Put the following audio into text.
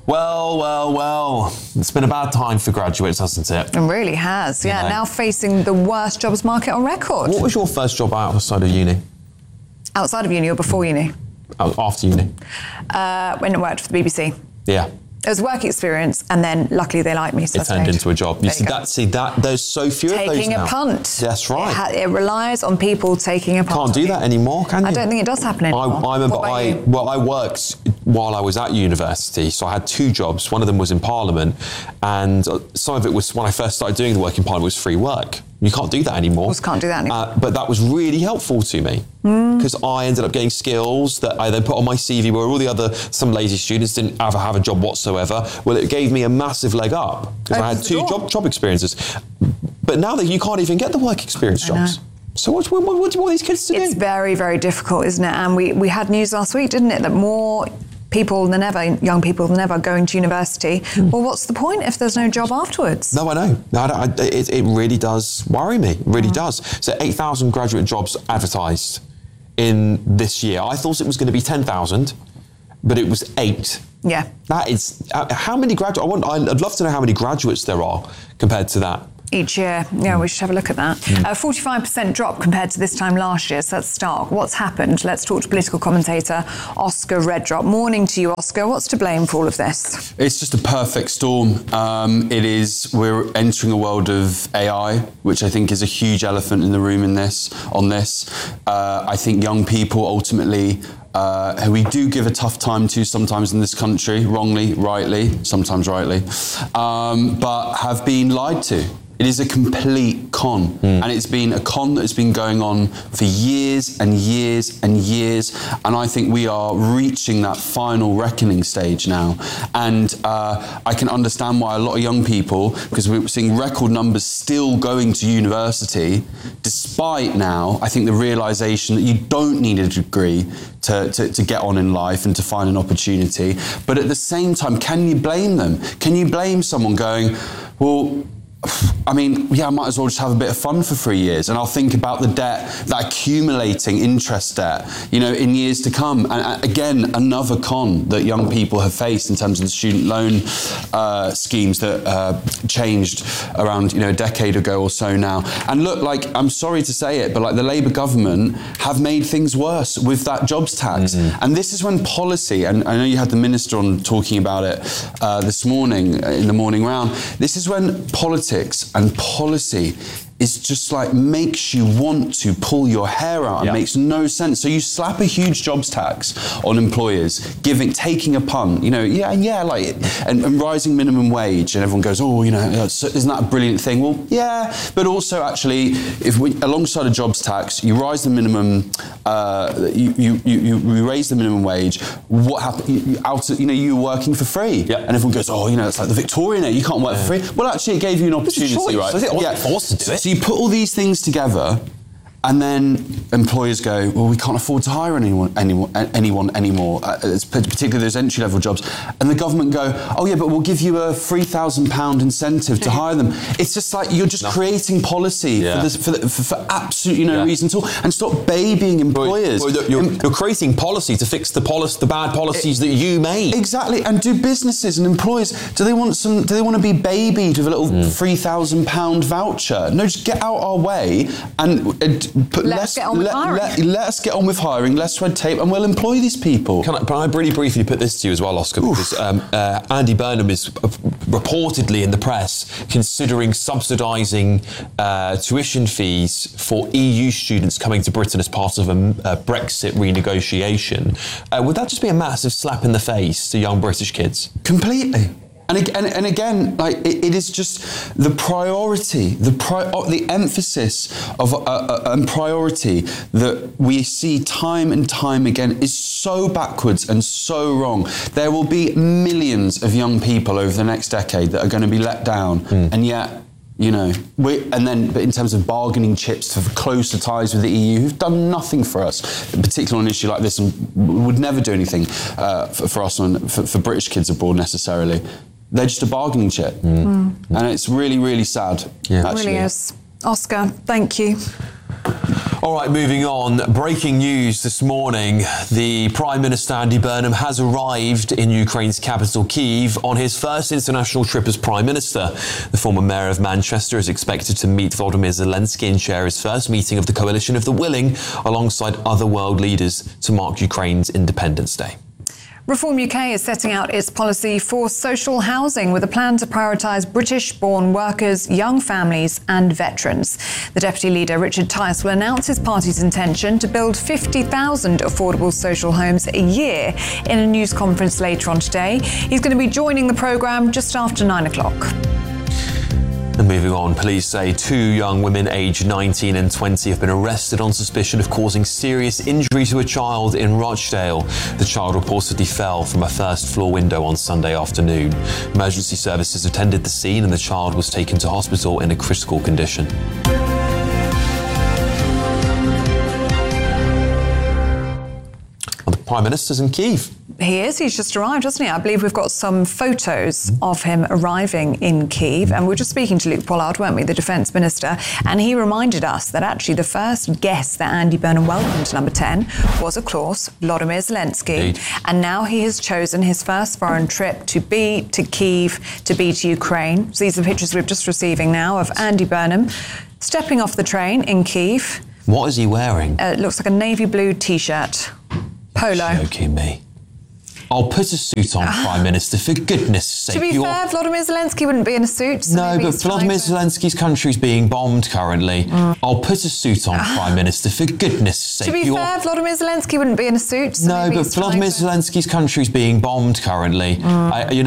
Well. It's been a bad time for graduates, hasn't it? It really has, yeah. Now facing the worst jobs market on record. What was your first job outside of uni? Outside of uni or before uni? After uni. When I worked for the BBC. Yeah. It was work experience, and then luckily they liked me, so it turned into a job. There's so few of those now. Taking a punt. That's right. It relies on people taking a punt. Can't do that anymore, can you? I don't think it does happen anymore. I worked while I was at university, so I had two jobs. One of them was in Parliament, and some of it was, when I first started doing the work in Parliament, was free work. You can't do that anymore. Of course, can't do that anymore. But that was really helpful to me, because I ended up getting skills that I then put on my CV, where all the other, some lazy students didn't ever have a job whatsoever. Well, it gave me a massive leg up, because I had two job experiences. But now that you can't even get the work experience jobs. So what do you want these kids to do? It's very, very difficult, isn't it? And we had news last week, didn't it, that more people than ever, young people than ever, going to university. Well, what's the point if there's no job afterwards? No, I know. It really does worry me. It really does. So 8,000 graduate jobs advertised in this year. I thought it was going to be 10,000, but it was 8. Yeah. That is, how many graduates, I'd love to know how many graduates there are compared to that. Each year, yeah, we should have a look at that. 45% drop compared to this time last year, so that's stark. What's happened? Let's talk to political commentator Oscar Redrop. Morning to you, Oscar. What's to blame for all of this? It's just a perfect storm. We're entering a world of AI, which I think is a huge elephant in the room on this. I think young people ultimately, who we do give a tough time to sometimes in this country, wrongly, rightly, sometimes rightly, but have been lied to. It is a complete con. And it's been a con that has been going on for years and years and years. And I think we are reaching that final reckoning stage now. And I can understand why a lot of young people, because we're seeing record numbers still going to university, despite now, I think the realisation that you don't need a degree to get on in life and to find an opportunity. But at the same time, can you blame them? Can you blame someone going, well, I mean, yeah, I might as well just have a bit of fun for 3 years, and I'll think about the debt, that accumulating interest debt, in years to come. And again, another con that young people have faced in terms of the student loan schemes that changed around, a decade ago or so now. And look, I'm sorry to say it, but the Labour government have made things worse with that jobs tax. And this is when policy, and I know you had the minister on talking about it this morning in the morning round. This is when politics and policy is just makes you want to pull your hair out and makes no sense. So you slap a huge jobs tax on employers, taking a punt, and rising minimum wage, and everyone goes, isn't that a brilliant thing? Well, yeah, but also actually, alongside a jobs tax, you rise the minimum, you raise the minimum wage. What happened? You're working for free, and everyone goes, it's like the Victorian age, you can't work for free. Well, actually, it gave you an opportunity, right? So I wasn't forced to do it. So you put all these things together, and then employers go, well, we can't afford to hire anyone anymore, particularly those entry-level jobs. And the government go, oh yeah, but we'll give you a £3,000 incentive to hire them. It's just you're just creating policy for absolutely no reason at all. And stop babying employers. You're creating policy to fix the bad policies that you made. Exactly. And do businesses and employers, do they want to be babied with a little £3,000 voucher? No, just get out our way and let us get on with hiring, less red tape, and we'll employ these people. Can I really briefly put this to you as well, Oscar? Because Andy Burnham is reportedly in the press considering subsidising tuition fees for EU students coming to Britain as part of a Brexit renegotiation. Would that just be a massive slap in the face to young British kids? Completely. And again, it is just the priority, the emphasis of and priority that we see time and time again is so backwards and so wrong. There will be millions of young people over the next decade that are going to be let down, and yet. But in terms of bargaining chips for closer ties with the EU, who've done nothing for us, particularly on an issue like this, and would never do anything for us for British kids abroad necessarily. They're just a bargaining chip. And it's really, really sad. Yeah. It really is. Oscar, thank you. All right, moving on. Breaking news this morning. The Prime Minister, Andy Burnham, has arrived in Ukraine's capital, Kyiv, on his first international trip as Prime Minister. The former mayor of Manchester is expected to meet Volodymyr Zelensky and share his first meeting of the Coalition of the Willing alongside other world leaders to mark Ukraine's Independence Day. Reform UK is setting out its policy for social housing with a plan to prioritise British-born workers, young families and veterans. The Deputy Leader, Richard Tice, will announce his party's intention to build 50,000 affordable social homes a year in a news conference later on today. He's going to be joining the programme just after 9 o'clock. And moving on, police say 2 young women aged 19 and 20 have been arrested on suspicion of causing serious injury to a child in Rochdale. The child reportedly fell from a first-floor window on Sunday afternoon. Emergency services attended the scene and the child was taken to hospital in a critical condition. The Prime Minister's in Kyiv. He is. He's just arrived, hasn't he? I believe we've got some photos of him arriving in Kyiv. And we were just speaking to Luke Pollard, weren't we, the Defence Minister? And he reminded us that actually the first guest that Andy Burnham welcomed to Number 10 was, of course, Volodymyr Zelensky. Indeed. And now he has chosen his first foreign trip to be to Kyiv, to be to Ukraine. So these are pictures we're just receiving now of Andy Burnham stepping off the train in Kyiv. What is he wearing? It looks like a navy blue T-shirt. Polo. Joking me. I'll put a suit on, Prime Minister, for goodness sake. To be fair, Volodymyr Zelensky wouldn't be in a suit. So no, but Volodymyr Zelensky's country's being bombed currently. I'll put a suit on, Prime Minister, for goodness sake. To be fair, Volodymyr Zelensky wouldn't be in a suit. So no, but Volodymyr Zelensky's country's being bombed currently.